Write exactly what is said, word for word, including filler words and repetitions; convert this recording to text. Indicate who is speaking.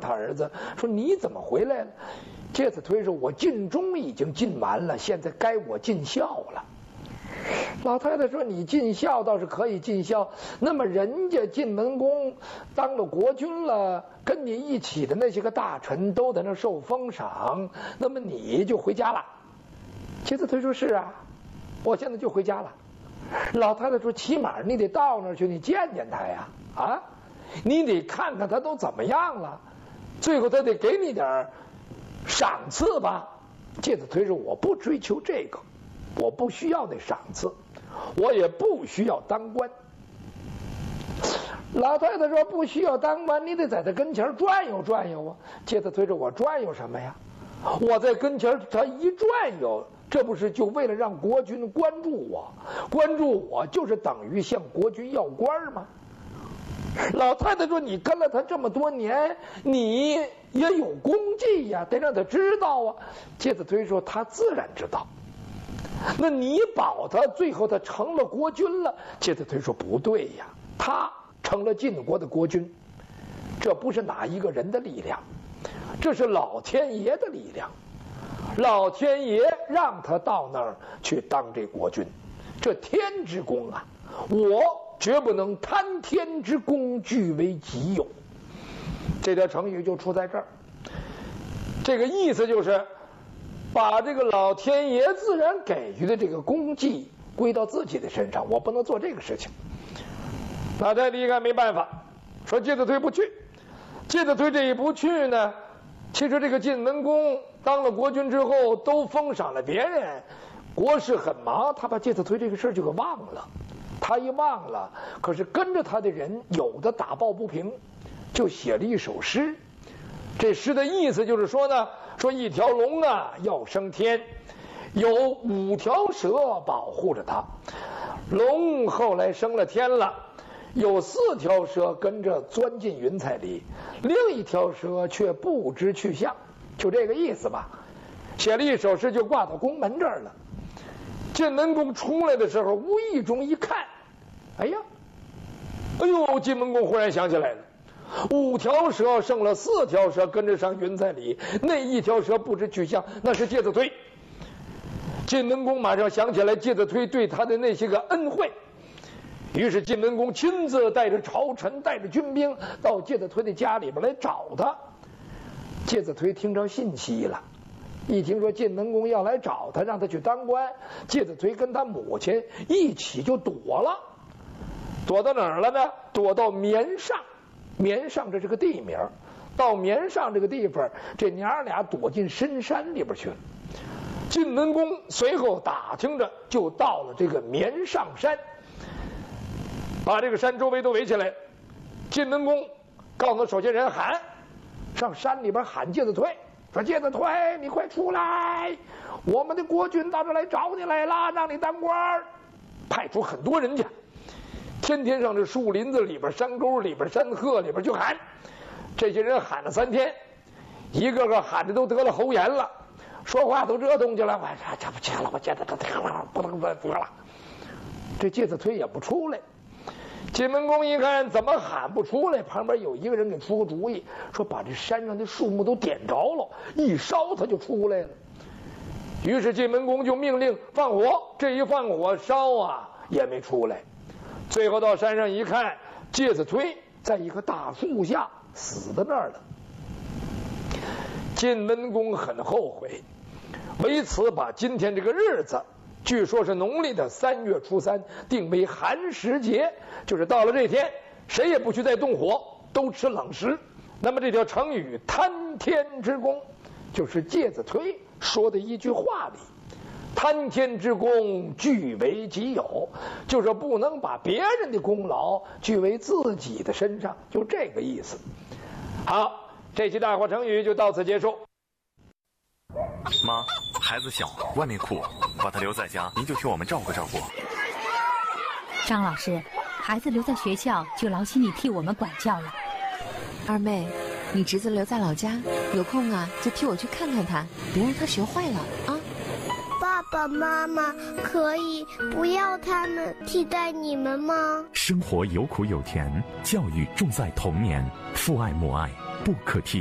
Speaker 1: 他儿子，说你怎么回来了？介子推说：“我尽忠已经尽完了，现在该我尽孝了。”老太太说：“你尽孝倒是可以尽孝，那么人家晋文公当了国君了，跟你一起的那些个大臣都在那受封赏，那么你就回家了。”介子推说：“是啊，我现在就回家了。”老太太说：“起码你得到那儿去，你见见他呀，啊，你得看看他都怎么样了，最后他得给你点赏赐吧。”介子推说：“我不追求这个，我不需要那赏赐，我也不需要当官。”老太太说：“不需要当官，你得在他跟前转悠转悠啊。”介子推说：“我转悠什么呀？我在跟前他一转悠，这不是就为了让国君关注我？关注我就是等于向国君要官吗？”老太太说：“你跟了他这么多年，你也有功绩呀，得让他知道啊。”介子推说：“他自然知道。那你保他，最后他成了国君了。”介子推说：“不对呀，他成了晋国的国君，这不是哪一个人的力量，这是老天爷的力量。老天爷让他到那儿去当这国君，这天之功啊，我绝不能贪天之功据为己有。”这条成语就出在这儿，这个意思就是把这个老天爷自然给予的这个功绩归到自己的身上，我不能做这个事情。老太太一看没办法，说介子推不去。介子推这一不去呢，其实这个晋文公当了国君之后都封赏了别人，国事很忙，他把介子推这个事儿就给忘了。他一忘了，可是跟着他的人有的打抱不平，就写了一首诗。这诗的意思就是说呢，说一条龙啊要升天，有五条蛇保护着它。龙后来升了天了，有四条蛇跟着钻进云彩里，另一条蛇却不知去向，就这个意思吧。写了一首诗就挂到宫门这儿了。晋文公出来的时候，无意中一看，哎呀，哎呦！晋文公忽然想起来了，五条蛇剩了四条蛇跟着上云彩里，那一条蛇不知去向，那是介子推。晋文公马上想起来介子推对他的那些个恩惠，于是晋文公亲自带着朝臣带着军兵到介子推的家里边来找他。介子推听着信息了，一听说晋文公要来找他，让他去当官，介子推跟他母亲一起就躲了。躲到哪儿了呢？躲到绵上。绵上这是个地名，到绵上这个地方，这娘俩躲进深山里边去了。晋文公随后打听着，就到了这个绵上山，把这个山周围都围起来。晋文公告诉手下人喊，上山里边喊介子推，说介子推，你快出来，我们的国君到这来找你来了，让你当官。派出很多人去，天天上这树林子里边、山沟里边、山壑里边去喊。这些人喊了三天，一个个喊着都得了喉炎了，说话都这动静了。我这不去了，我觉得这不能再说了。这介子推也不出来。晋文公一看怎么喊不出来，旁边有一个人给出个主意，说把这山上的树木都点着了，一烧他就出来了。于是晋文公就命令放火，这一放火烧啊也没出来。最后到山上一看，介子推在一棵大树下死在那儿了。晋文公很后悔，为此把今天这个日子，据说是农历的三月初三，定为寒食节，就是到了这天，谁也不许再动火，都吃冷食。那么这条成语“贪天之功”，就是介子推说的一句话里。贪天之功据为己有，就是不能把别人的功劳据为自己的身上，就这个意思。好，这期大话成语就到此结束。
Speaker 2: 妈，孩子小，外面哭，把他留在家，您就替我们照顾照顾。
Speaker 3: 张老师，孩子留在学校就劳心你替我们管教了。
Speaker 4: 二妹，你侄子留在老家，有空啊就替我去看看他，别让他学坏了啊。
Speaker 5: 爸爸妈妈可以不要他们替代你们吗？
Speaker 6: 生活有苦有甜，教育重在童年，父爱母爱不可替。